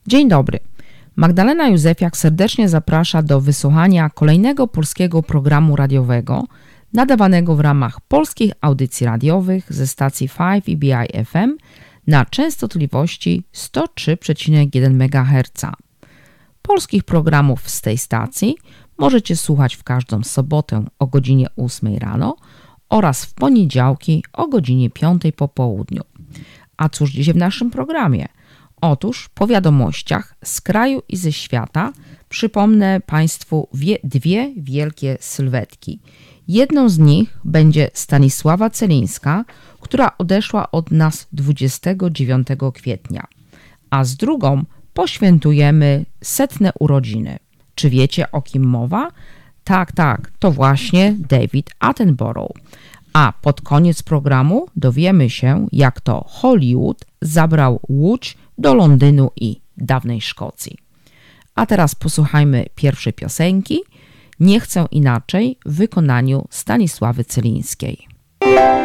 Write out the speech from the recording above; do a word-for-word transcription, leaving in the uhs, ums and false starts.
Dzień dobry. Magdalena Józefiak serdecznie zaprasza do wysłuchania kolejnego polskiego programu radiowego nadawanego w ramach polskich audycji radiowych ze stacji pięć E B I F M na częstotliwości sto trzy przecinek jeden megaherca. Polskich programów z tej stacji możecie słuchać w każdą sobotę o godzinie ósmej rano oraz w poniedziałki o godzinie piątej po południu. A cóż dziś w naszym programie? Otóż po wiadomościach z kraju i ze świata przypomnę Państwu wie, dwie wielkie sylwetki. Jedną z nich będzie Stanisława Celińska, która odeszła od nas dwudziestego dziewiątego kwietnia, a z drugą poświętujemy setne urodziny. Czy wiecie, o kim mowa? Tak, tak, to właśnie David Attenborough. A pod koniec programu dowiemy się, jak to Hollywood zabrał Łódź do Londynu i dawnej Szkocji. A teraz posłuchajmy pierwszej piosenki Nie chcę inaczej w wykonaniu Stanisławy Celińskiej.